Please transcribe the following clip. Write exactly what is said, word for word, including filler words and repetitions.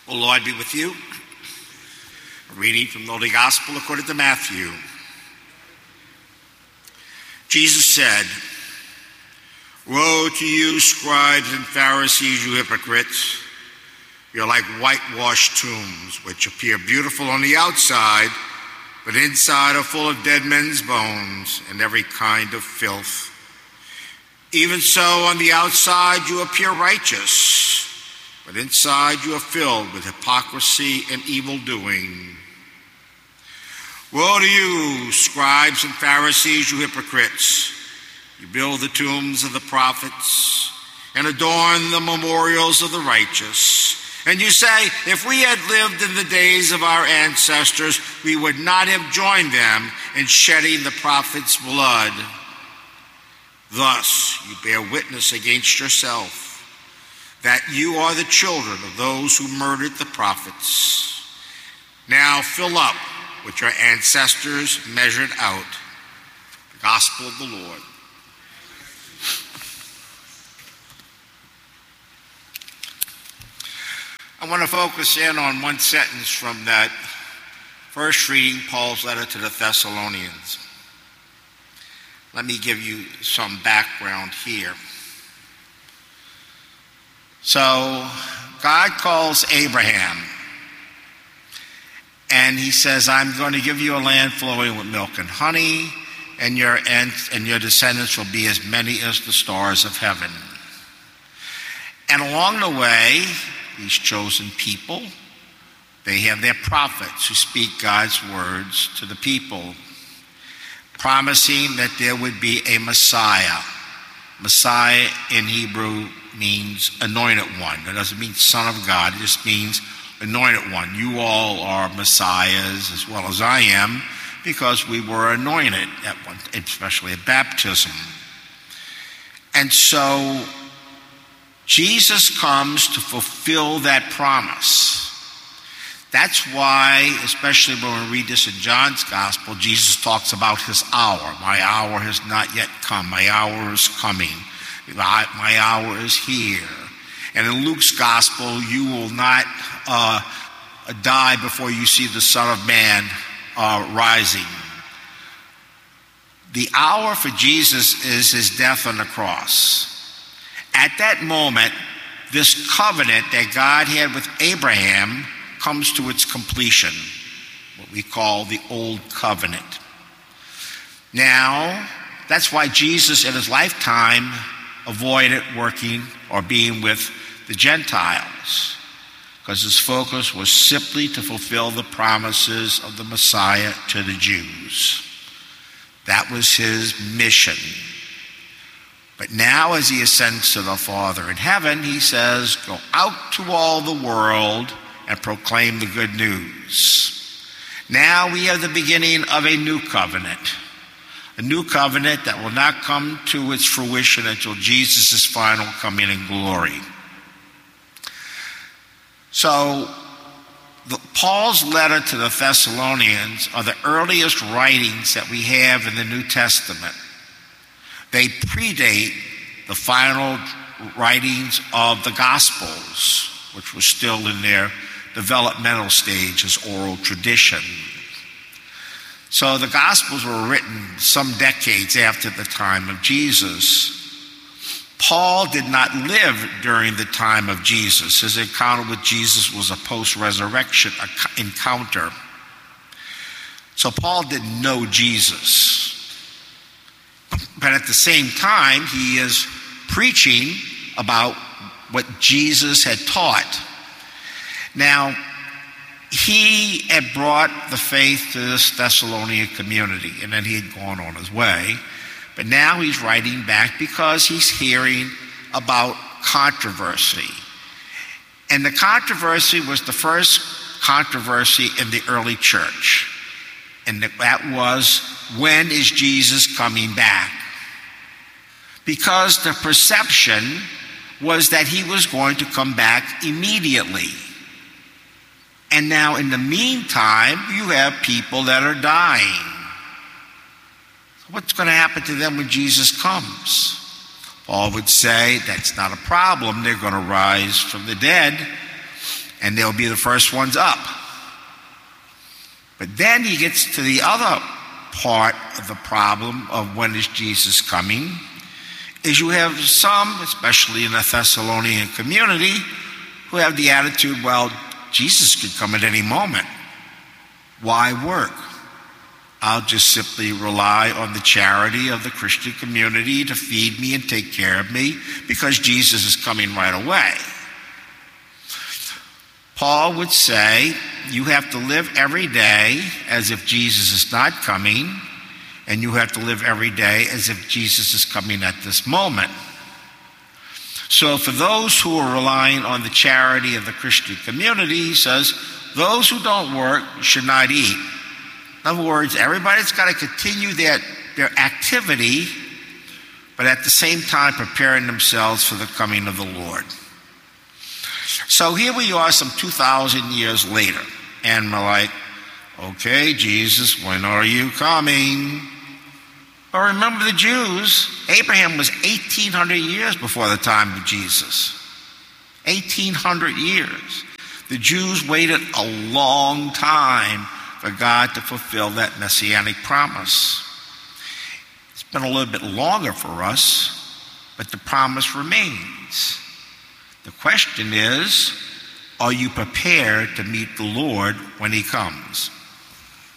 The Lord be with you. A reading from the Holy Gospel according to Matthew. Jesus said, "Woe to you, scribes and Pharisees, you hypocrites! You're like whitewashed tombs, which appear beautiful on the outside, but inside are full of dead men's bones and every kind of filth. Even so, on the outside you appear righteous, but inside you are filled with hypocrisy and evil doing. Woe to you, scribes and Pharisees, you hypocrites! You build the tombs of the prophets and adorn the memorials of the righteous. And you say, if we had lived in the days of our ancestors, we would not have joined them in shedding the prophets' blood. Thus you bear witness against yourself that you are the children of those who murdered the prophets. Now fill up what your ancestors measured out." The Gospel of the Lord. I want to focus in on one sentence from that first reading, Paul's letter to the Thessalonians. Let me give you some background here. So, God calls Abraham, and he says, "I'm going to give you a land flowing with milk and honey, and your and, and your descendants will be as many as the stars of heaven." And along the way, these chosen people, they have their prophets who speak God's words to the people, promising that there would be a Messiah. Messiah in Hebrew means anointed one. It doesn't mean son of God. It just means anointed one. You all are messiahs as well as I am, because we were anointed at one, especially at baptism. And so Jesus comes to fulfill that promise. That's why, especially when we read this in John's Gospel, Jesus talks about his hour. My hour has not yet come. My hour is coming. My hour is here. And in Luke's Gospel, you will not uh, die before you see the Son of Man uh, rising. The hour for Jesus is his death on the cross. At that moment, this covenant that God had with Abraham comes to its completion, what we call the Old Covenant. Now, that's why Jesus in his lifetime avoided working or being with the Gentiles, because his focus was simply to fulfill the promises of the Messiah to the Jews. That was his mission. But now, as he ascends to the Father in heaven, he says, "Go out to all the world and proclaim the good news." Now we have the beginning of a new covenant. A new covenant that will not come to its fruition until Jesus' final coming in glory. So, the, Paul's letter to the Thessalonians are the earliest writings that we have in the New Testament. They predate the final writings of the Gospels, which were still in their developmental stage as oral tradition. So the Gospels were written some decades after the time of Jesus. Paul did not live during the time of Jesus. His encounter with Jesus was a post-resurrection encounter. So Paul didn't know Jesus. But at the same time, he is preaching about what Jesus had taught. Now, he had brought the faith to this Thessalonian community, and then he had gone on his way. But now he's writing back because he's hearing about controversy. And the controversy was the first controversy in the early church. And that was, when is Jesus coming back? Because the perception was that he was going to come back immediately. And now in the meantime, you have people that are dying. What's going to happen to them when Jesus comes? Paul would say that's not a problem. They're going to rise from the dead, and they'll be the first ones up. But then he gets to the other part of the problem of when is Jesus coming, is you have some, especially in the Thessalonian community, who have the attitude, well, Jesus could come at any moment. Why work? I'll just simply rely on the charity of the Christian community to feed me and take care of me because Jesus is coming right away. Paul would say, you have to live every day as if Jesus is not coming, and you have to live every day as if Jesus is coming at this moment. So for those who are relying on the charity of the Christian community, he says, those who don't work should not eat. In other words, everybody's got to continue their, their activity, but at the same time preparing themselves for the coming of the Lord. So here we are some two thousand years later, and we're like, okay, Jesus, when are you coming? But remember the Jews, Abraham was eighteen hundred years before the time of Jesus. eighteen hundred years. The Jews waited a long time for God to fulfill that messianic promise. It's been a little bit longer for us, but the promise remains. The question is, are you prepared to meet the Lord when he comes?